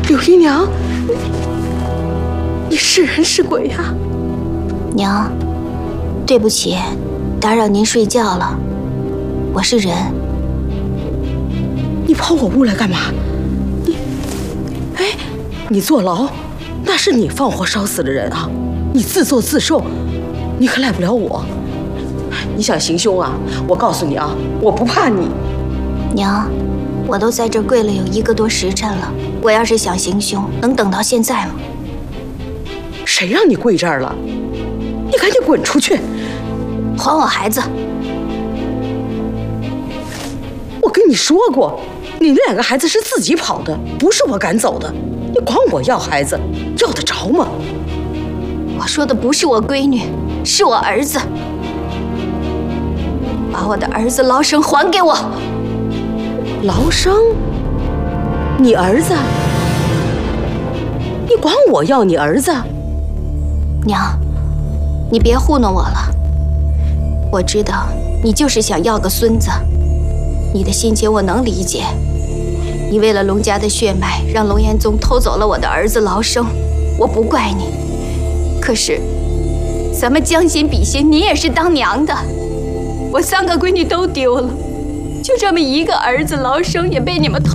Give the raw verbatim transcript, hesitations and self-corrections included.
柳姨娘，你你是人是鬼呀？ 娘，对不起，打扰您睡觉了。我是人。 你跑我屋来干嘛？你，哎，你坐牢，那是你放火烧死的人啊！你自作自受，你可赖不了我。你想行凶啊？我告诉你啊，我不怕你。 娘，我都在这跪了有一个多时辰了，我要是想行凶，能等到现在吗？ 谁让你跪这儿了？你赶紧滚出去！ 还我孩子！ 我跟你说过，你那两个孩子是自己跑的，不是我赶走的。你管我要孩子，要得着吗？ 我说的不是我闺女，是我儿子。把我的儿子劳生还给我！ 劳生？你儿子？你管我要你儿子？ 娘，你别糊弄我了。我知道你就是想要个孙子，你的心情我能理解。你为了龙家的血脉，让龙彦宗偷走了我的儿子劳生，我不怪你。可是，咱们将心比心，你也是当娘的，我三个闺女都丢了，就这么一个儿子劳生也被你们偷。